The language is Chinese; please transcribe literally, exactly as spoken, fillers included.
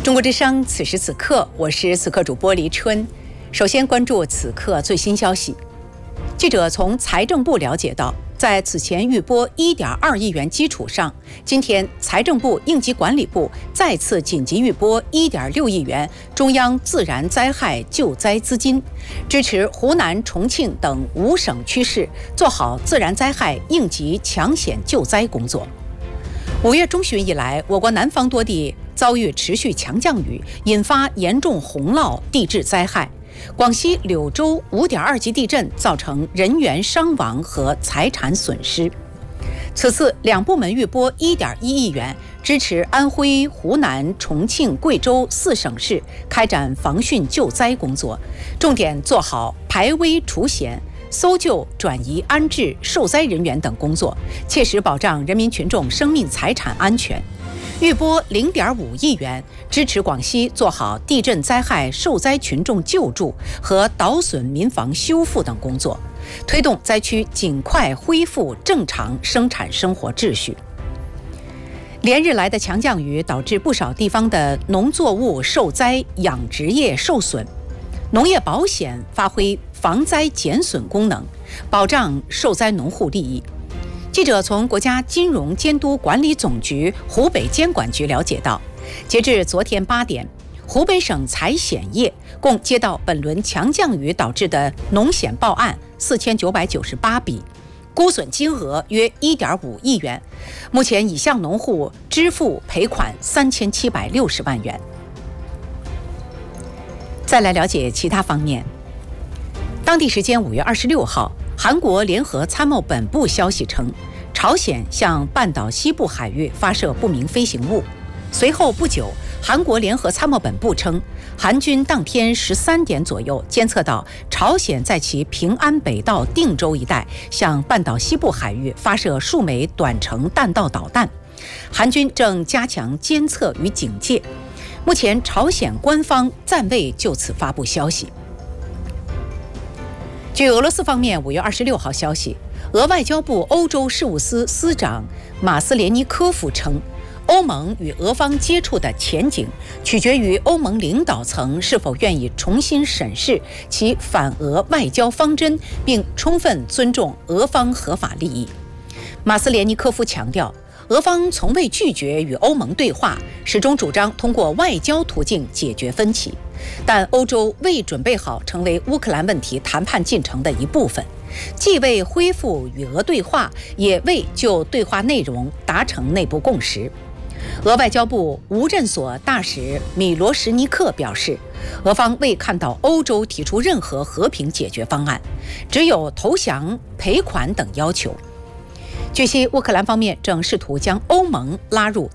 中国之声，此时此刻，我是此刻主播黎春。首先关注此刻最新消息。记者从财政部了解到，在此前预拨 一点二亿元基础上，今天财政部应急管理部再次紧急预拨 一点六亿元中央自然灾害救灾资金，支持湖南、重庆等五省区市做好自然灾害应急抢险救灾工作。五月中旬以来，我国南方多地遭遇持续强降雨，引发严重洪涝地质灾害。广西柳州 五点二级地震造成人员伤亡和财产损失。此次两部门预拨 一点一亿元，支持安徽、湖南、重庆、贵州四省市开展防汛救灾工作，重点做好排危除险、搜救、转移、安置受灾人员等工作，切实保障人民群众生命财产安全。预拨 零点五亿元，支持广西做好地震灾害受灾群众救助和捣损民房修复等工作，推动灾区尽快恢复正常生产生活秩序。连日来的强降雨导致不少地方的农作物受灾，养殖业受损。农业保险发挥防灾减损功能，保障受灾农户利益。记者从国家金融监督管理总局湖北监管局了解到，截至昨天八点，湖北省财险业共接到本轮强降雨导致的农险报案四千九百九十八笔，估损金额约 一点五亿元。目前已向农户支付赔款三千七百六十万元。再来了解其他方面。当地时间五月二十六号，韩国联合参谋本部消息称，朝鲜向半岛西部海域发射不明飞行物。随后不久，韩国联合参谋本部称，韩军当天十三点左右监测到朝鲜在其平安北道定州一带向半岛西部海域发射数枚短程弹道导弹，韩军正加强监测与警戒。目前朝鲜官方暂未就此发布消息。据俄罗斯方面五月二十六号消息，俄外交部欧洲事务司司长马斯连尼科夫称，欧盟与俄方接触的前景取决于欧盟领导层是否愿意重新审视其反俄外交方针，并充分尊重俄方合法利益。马斯连尼科夫强调，俄方从未拒绝与欧盟对话，始终主张通过外交途径解决分歧，但欧洲未准备好成为乌克兰问题谈判进程的一部分，既未恢复与俄对话，也未就对话内容达成内部共识。俄外交部无任所大使米罗什尼克表示，俄方未看到欧洲提出任何和平解决方案，只有投降、赔款等要求。据悉，乌克兰方面正试图将欧盟拉入